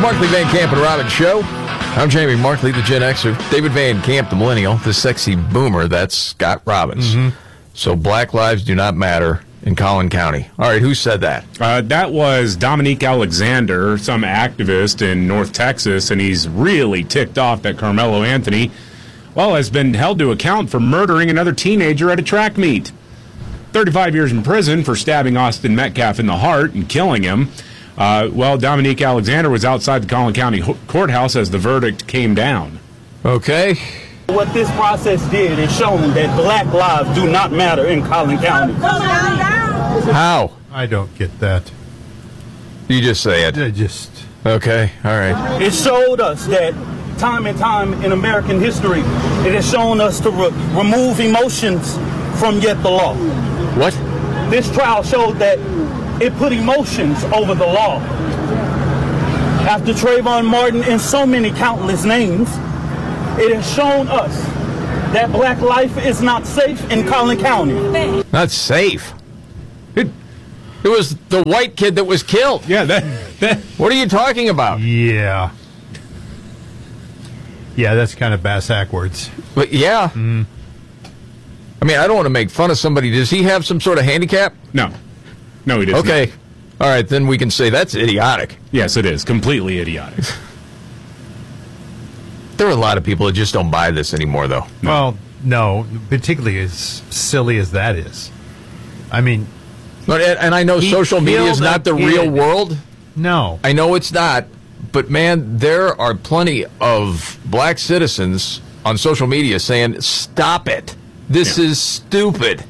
Markley, Van Camp, and Robbins Show. I'm Jamie Markley, the Gen Xer. David Van Camp, the Millennial. The sexy boomer, that's Scott Robbins. So Black Lives do not matter in Collin County. All right, who said that? That was Dominique Alexander, some activist in North Texas, and he's really ticked off that Carmelo Anthony, has been held to account for murdering another teenager at a track meet. 35 years in prison for stabbing Austin Metcalf in the heart and killing him. Dominique Alexander was outside the Collin County courthouse as the verdict came down. Okay. What this process did is shown that black lives do not matter in Collin County. How? I don't get that. You just say it. Okay, all right. It showed us that time and time in American history, it has shown us to remove emotions from yet the law. What? This trial showed that it put emotions over the law. After Trayvon Martin and so many countless names, it has shown us that black life is not safe in Collin County. Not safe? It was the white kid that was killed. Yeah, that. What are you talking about? Yeah, that's kind of backwards. But yeah. I mean, I don't want to make fun of somebody. Does he have some sort of handicap? No, he doesn't. Okay. All right, then we can say that's idiotic. Yes, it is. Completely idiotic. There are a lot of people that just don't buy this anymore, though. No. Well, no, particularly as silly as that is. I mean... And I know social media is not the real world. No. I know it's not. But, man, there are plenty of black citizens on social media saying, stop it. This is stupid.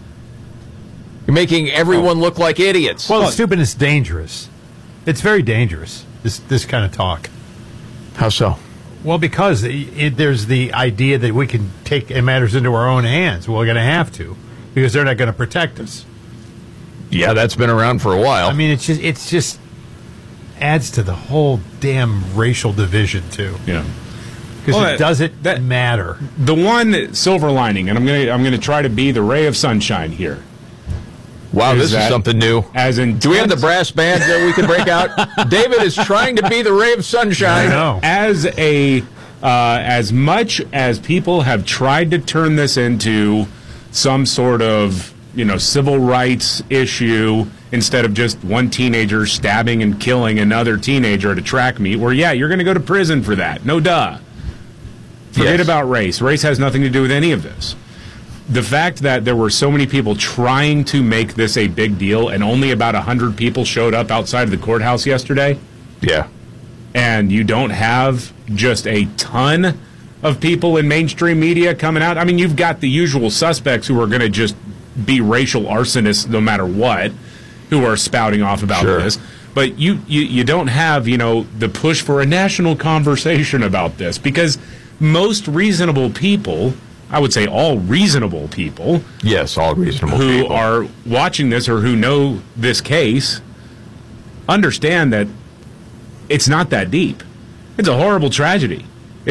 You're making everyone look like idiots. Well, it's stupid is dangerous. It's very dangerous, this kind of talk. How so? Well, because there's the idea that we can take matters into our own hands. Well, we're going to have to, because they're not going to protect us. Yeah, that's been around for a while. I mean, it's just adds to the whole damn racial division, too. Yeah. Because it doesn't matter. The one silver lining, and I'm gonna try to be the ray of sunshine here. Wow, this is something new. Do we have the brass band that we can break out? David is trying to be the ray of sunshine. I know. As much as people have tried to turn this into some sort of civil rights issue instead of just one teenager stabbing and killing another teenager at a track meet, where you're going to go to prison for that. No duh. Forget about race. Race has nothing to do with any of this. The fact that there were so many people trying to make this a big deal and only about 100 people showed up outside of the courthouse yesterday. Yeah. And you don't have just a ton of people in mainstream media coming out. I mean, you've got the usual suspects who are going to just be racial arsonists no matter what, who are spouting off about this. But you don't have, the push for a national conversation about this, because most reasonable people, I would say all reasonable people. Yes, all reasonable who people. are watching this or who know this case understand that it's not that deep. It's a horrible tragedy.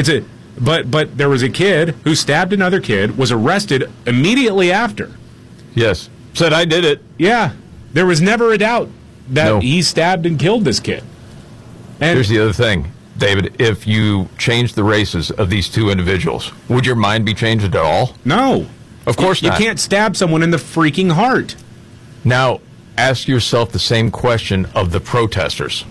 But there was a kid who stabbed another kid, was arrested immediately after. Yes. Said I did it. Yeah. There was never a doubt that he stabbed and killed this kid. And here's the other thing, David. If you change the races of these two individuals, would your mind be changed at all? No. Of course not. You can't stab someone in the freaking heart. Now, ask yourself the same question of the protesters.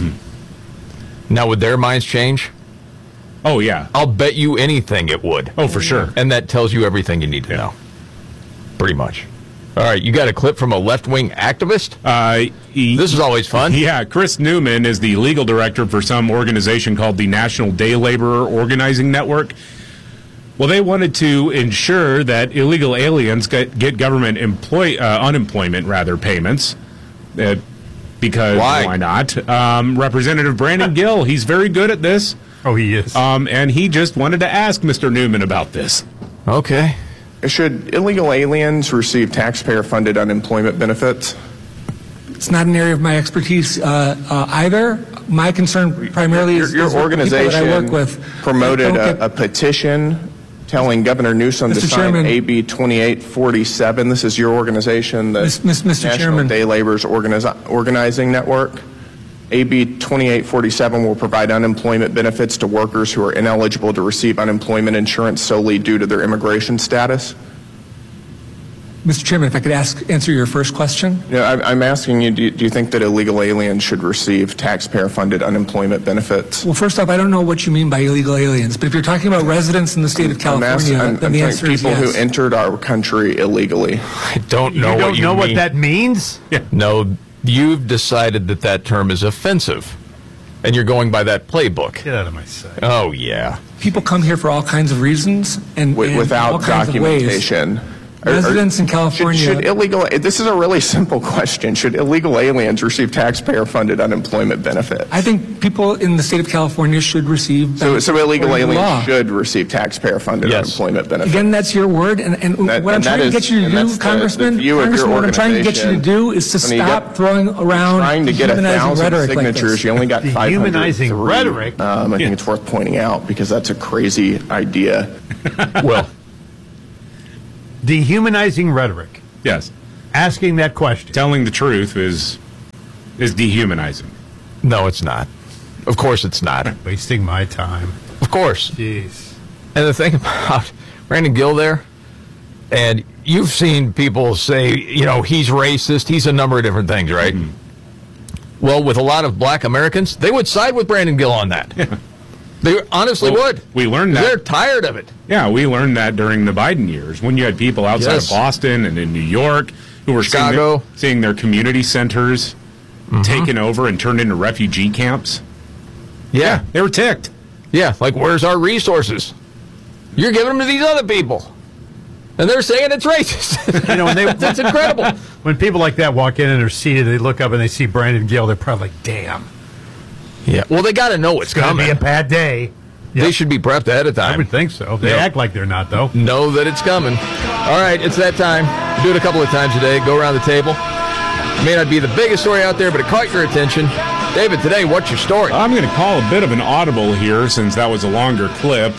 Now, would their minds change? Oh, yeah. I'll bet you anything it would. Oh, for sure. And that tells you everything you need to know. Pretty much. All right, you got a clip from a left-wing activist? This is always fun. Yeah, Chris Newman is the legal director for some organization called the National Day Laborer Organizing Network. Well, they wanted to ensure that illegal aliens get government unemployment payments. Because why not? Representative Brandon Gill, he's very good at this. Oh, he is. And he just wanted to ask Mr. Newman about this. Okay. Should illegal aliens receive taxpayer-funded unemployment benefits? It's not an area of my expertise either. My concern primarily is your organization people that I work with promoted a petition telling Governor Newsom to sign AB 2847. This is your organization, the Mr. National Chairman. Day Laborers Organizing Network. AB 2847 will provide unemployment benefits to workers who are ineligible to receive unemployment insurance solely due to their immigration status. Mr. Chairman, if I could answer your first question. I'm asking you, do you think that illegal aliens should receive taxpayer-funded unemployment benefits? Well, first off, I don't know what you mean by illegal aliens, but if you're talking about residents in the state of California, then the answer is yes. People who entered our country illegally. I don't know what you mean. What that means? Yeah. No, you've decided that term is offensive, and you're going by that playbook. Get out of my sight. Oh, yeah. People come here for all kinds of reasons and without all kinds documentation. Of ways. Residents in California. This is a really simple question. Should illegal aliens receive taxpayer-funded unemployment benefits? I think people in the state of California should receive. So illegal aliens should receive taxpayer-funded unemployment benefits. Again, that's your word, and what I'm trying to get you to do, Congressman, what I'm trying to get you to do is to stop throwing around trying to get 1,000 signatures. Like you only got 503. Dehumanizing rhetoric. I think it's worth pointing out because that's a crazy idea. Well. Dehumanizing rhetoric. Yes. Asking that question. Telling the truth is dehumanizing. No, it's not. Of course it's not. Wasting my time. Of course. Jeez. And the thing about Brandon Gill there, and you've seen people say, he's racist, he's a number of different things, right? Mm-hmm. Well, with a lot of black Americans, they would side with Brandon Gill on that. Yeah. They honestly would. We learned that. They're tired of it. Yeah, we learned that during the Biden years when you had people outside of Boston and in New York who were seeing their community centers taken over and turned into refugee camps. Yeah. They were ticked. Yeah, like, where's our resources? You're giving them to these other people. And they're saying it's racist. That's incredible. When people like that walk in and they're seated, they look up and they see Brandon Gill, they're probably like, damn. Yeah, well, they got to know it's coming. It's going to be a bad day. Yep. They should be prepped ahead of time. I would think so. They act like they're not, though. Know that it's coming. All right, it's that time. We do it a couple of times a day. Go around the table. It may not be the biggest story out there, but it caught your attention. David, today, what's your story? I'm going to call a bit of an audible here since that was a longer clip.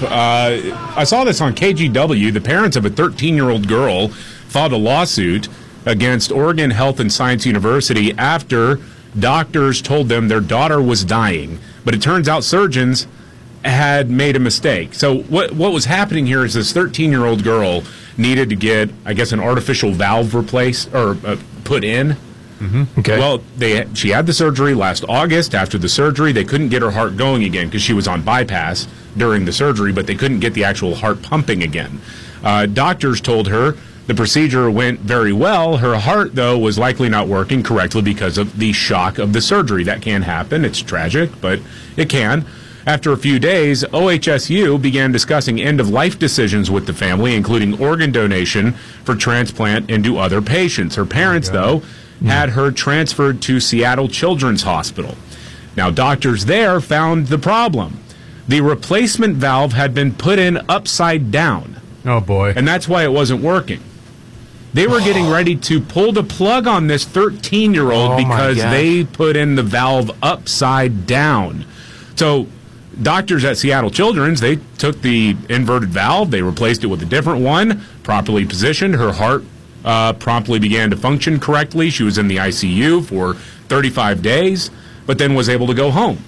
I saw this on KGW. The parents of a 13-year-old girl filed a lawsuit against Oregon Health and Science University after doctors told them their daughter was dying, but it turns out surgeons had made a mistake. So what was happening here is this 13-year-old girl needed to get, I guess, an artificial valve replaced or put in. Mm-hmm. Okay. Well, she had the surgery last August. After the surgery, they couldn't get her heart going again because she was on bypass during the surgery, but they couldn't get the actual heart pumping again. Doctors told her the procedure went very well. Her heart, though, was likely not working correctly because of the shock of the surgery. That can happen. It's tragic, but it can. After a few days, OHSU began discussing end-of-life decisions with the family, including organ donation for transplant into other patients. Her parents, though, had her transferred to Seattle Children's Hospital. Now, doctors there found the problem. The replacement valve had been put in upside down. Oh, boy. And that's why it wasn't working. They were getting ready to pull the plug on this 13-year-old because they put in the valve upside down. So doctors at Seattle Children's, they took the inverted valve, they replaced it with a different one, properly positioned. Her heart promptly began to function correctly. She was in the ICU for 35 days, but then was able to go home.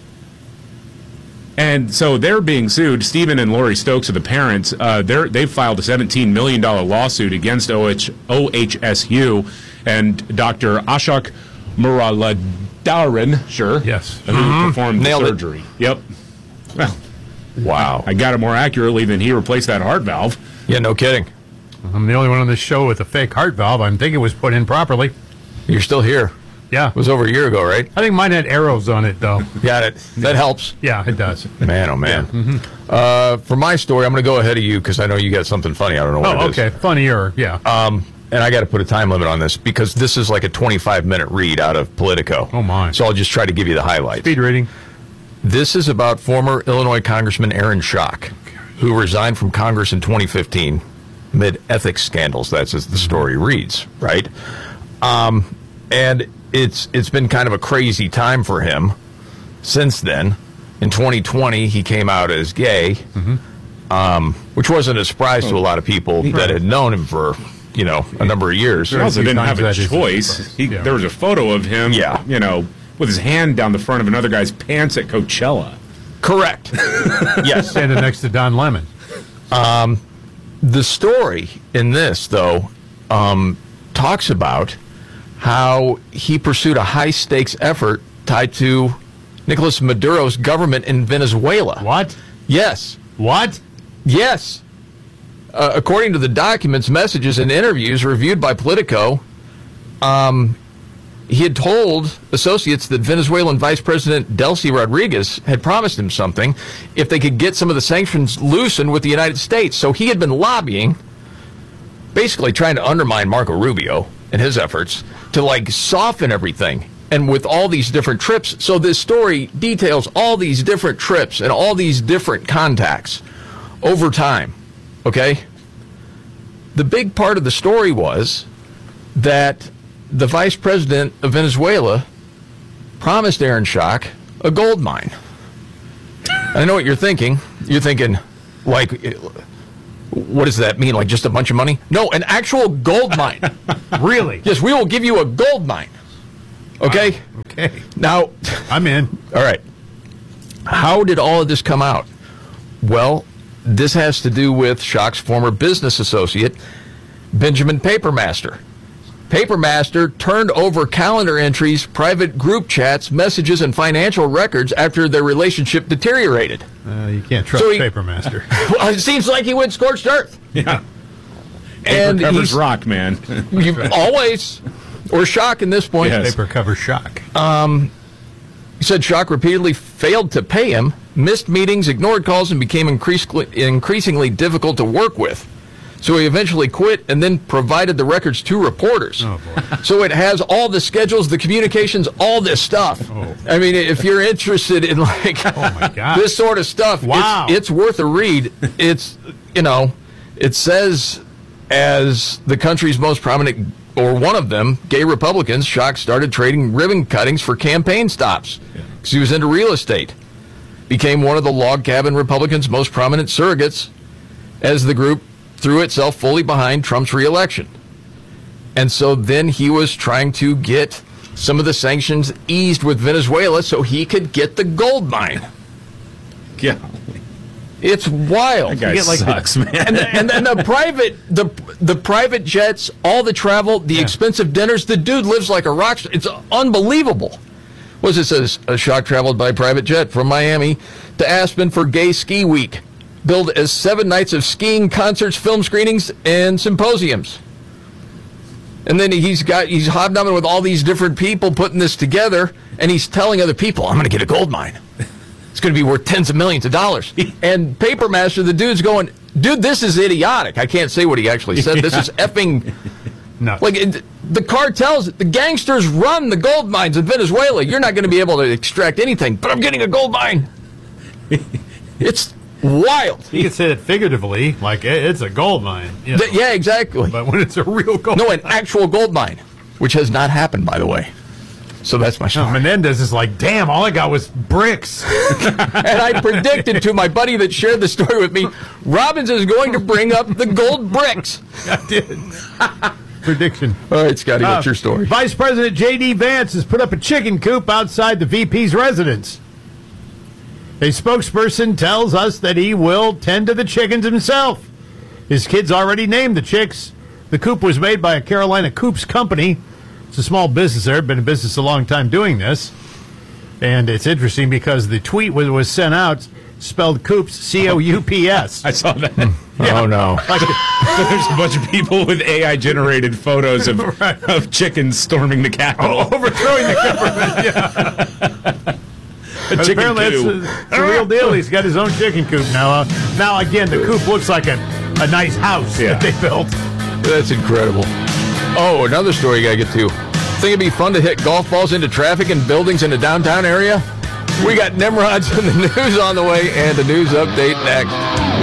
And so they're being sued. Stephen and Lori Stokes are the parents. They've filed a $17 million lawsuit against OHSU and Dr. Ashok Muralidharan, who performed the surgery. Yep. Well, wow. I got it more accurately than he replaced that heart valve. Yeah, no kidding. I'm the only one on this show with a fake heart valve. I'm thinking it was put in properly. You're still here. Yeah. It was over a year ago, right? I think mine had arrows on it, though. Got it. That helps. Yeah, it does. Man, oh, man. Yeah. Mm-hmm. For my story, I'm going to go ahead of you because I know you got something funny. I don't know what it is. Okay. Funnier, yeah. And I got to put a time limit on this because this is like a 25-minute read out of Politico. Oh, my. So I'll just try to give you the highlights. Speed reading. This is about former Illinois Congressman Aaron Schock, who resigned from Congress in 2015 amid ethics scandals. That's as the story reads, right? And it's been kind of a crazy time for him since then. In 2020, he came out as gay, which wasn't a surprise to a lot of people that had known him for, a number of years. He also didn't have a choice. There was a photo of him, with his hand down the front of another guy's pants at Coachella. Correct. Yes. Standing next to Don Lemon. The story in this, though, talks about how he pursued a high-stakes effort tied to Nicolas Maduro's government in Venezuela. What? Yes. What? Yes. According to the documents, messages, and interviews reviewed by Politico, he had told associates that Venezuelan Vice President Delcy Rodriguez had promised him something if they could get some of the sanctions loosened with the United States. So he had been lobbying, basically trying to undermine Marco Rubio and his efforts to, like, soften everything. And with all these different trips, so this story details all these different trips and all these different contacts over time, okay? The big part of the story was that the vice president of Venezuela promised Aaron Schock a gold mine. I know what you're thinking. You're thinking, like, what does that mean? Like just a bunch of money? No, an actual gold mine. Really? Yes, we will give you a gold mine. Okay? Wow. Okay. Now, I'm in. All right. How did all of this come out? Well, this has to do with Schock's former business associate, Benjamin Papermaster. Papermaster turned over calendar entries, private group chats, messages, and financial records after their relationship deteriorated. You can't trust Papermaster. Well, it seems like he went scorched earth. Yeah. And paper covers rock, man. Always. Or Schock in this point. Yes. Paper covers Schock. He said Schock repeatedly failed to pay him, missed meetings, ignored calls, and became increasingly difficult to work with. So he eventually quit and then provided the records to reporters. Oh, boy. So it has all the schedules, the communications, all this stuff. Oh. I mean, if you're interested in, like, oh my God, this sort of stuff, wow, it's worth a read. It's, it says as the country's most prominent, or one of them, gay Republicans, Schock started trading ribbon cuttings for campaign stops because he was into real estate. Became one of the log cabin Republicans' most prominent surrogates as the group threw itself fully behind Trump's reelection. And so then he was trying to get some of the sanctions eased with Venezuela so he could get the gold mine. Yeah. It's wild. That guy sucks, man. And then the private jets, all the travel, the expensive dinners. The dude lives like a rock star. It's unbelievable. What does it say? A Schock traveled by private jet from Miami to Aspen for Gay Ski Week, billed as 7 nights of skiing, concerts, film screenings, and symposiums. And then he's hobnobbing with all these different people putting this together, and he's telling other people, I'm going to get a gold mine. It's going to be worth tens of millions of dollars. And Papermaster, the dude's going, dude, this is idiotic. I can't say what he actually said. This is effing nuts. Like, the cartels, the gangsters run the gold mines in Venezuela. You're not going to be able to extract anything, but I'm getting a gold mine. It's wild. You can say it figuratively, like it's a gold mine. Yeah, exactly. But when it's a real gold mine. No, an actual gold mine, which has not happened, by the way. So that's my story. Menendez is like, damn, all I got was bricks. And I predicted to my buddy that shared the story with me, Robbins is going to bring up the gold bricks. I did. Prediction. All right, Scotty, what's your story? Vice President J.D. Vance has put up a chicken coop outside the VP's residence. A spokesperson tells us that he will tend to the chickens himself. His kids already named the chicks. The coop was made by a Carolina Coops company. It's a small business there. Been in business a long time doing this. And it's interesting because the tweet was sent out, spelled Coops, C-O-U-P-S. I saw that. Yeah. Oh, no. So there's a bunch of people with AI-generated photos of chickens storming the Capitol. Overthrowing the government, yeah. Apparently it's a real deal. He's got his own chicken coop now. Now, again, the coop looks like a nice house that they built. That's incredible. Oh, another story you got to get to. Think it'd be fun to hit golf balls into traffic and buildings in the downtown area? We got Nimrods in the news on the way and a news update next.